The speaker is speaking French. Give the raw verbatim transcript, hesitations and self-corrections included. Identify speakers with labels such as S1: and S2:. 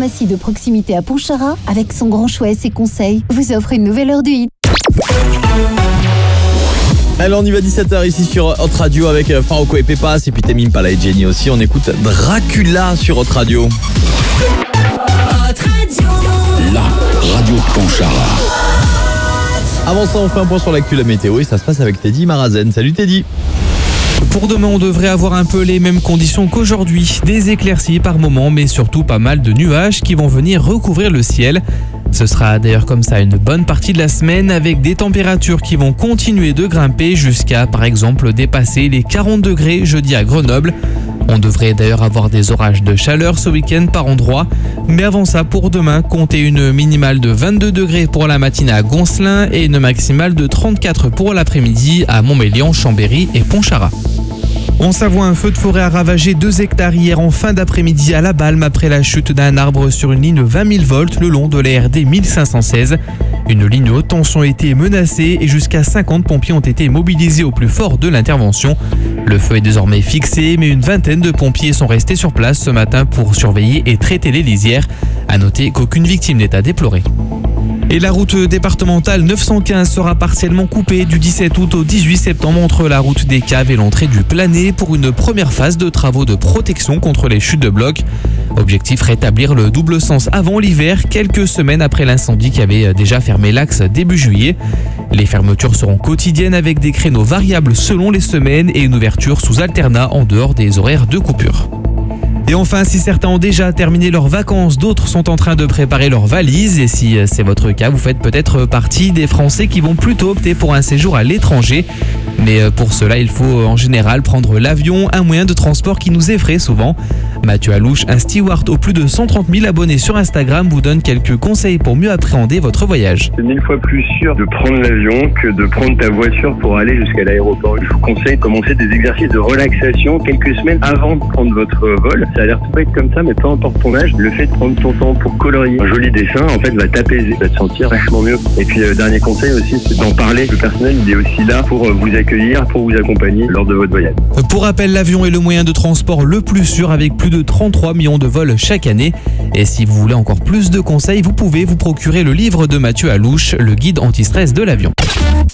S1: pharmacie de proximité à Pontcharra, avec son grand choix et ses conseils, vous offre une nouvelle heure du hit.
S2: Allez, on y va, dix-sept heures ici sur Hot Radio avec Faroko et Pepas et puis Tame Impala et Jenny aussi. On écoute Dracula sur Hot Radio.
S3: Hot Radio.
S4: La radio de Pontcharra.
S2: Avant ça, on fait un point sur l'actu, la météo et ça se passe avec Teddy Marazen. Salut Teddy.
S5: Pour demain, on devrait avoir un peu les mêmes conditions qu'aujourd'hui. Des éclaircies par moment, mais surtout pas mal de nuages qui vont venir recouvrir le ciel. Ce sera d'ailleurs comme ça une bonne partie de la semaine avec des températures qui vont continuer de grimper jusqu'à par exemple dépasser les quarante degrés jeudi à Grenoble. On devrait d'ailleurs avoir des orages de chaleur ce week-end par endroits. Mais avant ça, pour demain, comptez une minimale de vingt-deux degrés pour la matinée à Goncelin et une maximale de trente-quatre pour l'après-midi à Montmélian, Chambéry et Pontcharra. En Savoie, un feu de forêt a ravagé deux hectares hier en fin d'après-midi à La Balme après la chute d'un arbre sur une ligne vingt mille volts le long de la R D mille cinq cent seize. Une ligne haute tension a été menacée et jusqu'à cinquante pompiers ont été mobilisés au plus fort de l'intervention. Le feu est désormais fixé, mais une vingtaine de pompiers sont restés sur place ce matin pour surveiller et traiter les lisières. À noter qu'aucune victime n'est à déplorer. Et la route départementale neuf cent quinze sera partiellement coupée du dix-sept août au dix-huit septembre entre la route des Caves et l'entrée du Plané pour une première phase de travaux de protection contre les chutes de blocs. Objectif, rétablir le double sens avant l'hiver, quelques semaines après l'incendie qui avait déjà fermé l'axe début juillet. Les fermetures seront quotidiennes avec des créneaux variables selon les semaines et une ouverture sous alternat en dehors des horaires de coupure. Et enfin, si certains ont déjà terminé leurs vacances, d'autres sont en train de préparer leurs valises. Et si c'est votre cas, vous faites peut-être partie des Français qui vont plutôt opter pour un séjour à l'étranger. Mais pour cela, il faut en général prendre l'avion, un moyen de transport qui nous effraie souvent. Mathieu Alouche, un steward aux plus de cent trente mille abonnés sur Instagram, vous donne quelques conseils pour mieux appréhender votre voyage.
S6: C'est mille fois plus sûr de prendre l'avion que de prendre ta voiture pour aller jusqu'à l'aéroport. Je vous conseille de commencer des exercices de relaxation quelques semaines avant de prendre votre vol. Ça a l'air tout bête comme ça, mais peu importe ton âge, le fait de prendre ton temps pour colorier un joli dessin, en fait, va t'apaiser, va te sentir vachement mieux. Et puis, euh, dernier conseil aussi, c'est d'en parler. Le personnel, il est aussi là pour euh, vous accueillir, pour vous accompagner lors de votre voyage.
S5: Pour rappel, l'avion est le moyen de transport le plus sûr avec plus de trente-trois millions de vols chaque année. Et si vous voulez encore plus de conseils, vous pouvez vous procurer le livre de Mathieu Alouche, le guide anti-stress de l'avion.